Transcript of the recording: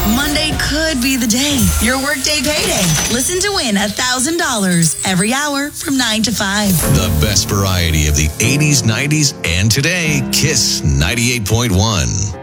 Monday could be the day. Your workday payday. Listen to win $1,000 every hour from 9 to 5. The best variety of the 80s, 90s, and today. Kiss 98.1.